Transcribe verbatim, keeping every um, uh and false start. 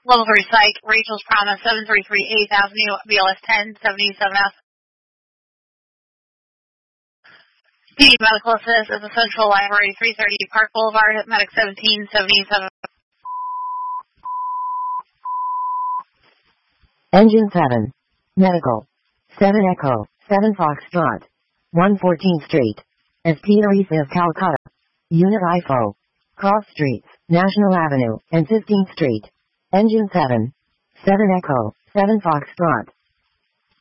Level three Psych, Rachel's Promise, seven three three eighth Avenue, B L S ten seventy-seven F. P D Medical Assist at the Central Library, three thirty Park Boulevard, Medic seventeen seventy-seven. Engine seven. Medical. seven Echo, seven Foxtrot. one fourteenth Street. S T Teresa of Calcutta. Unit I F O. Cross Streets, National Avenue, and fifteenth Street. Engine seven. seven Echo, seven Foxtrot.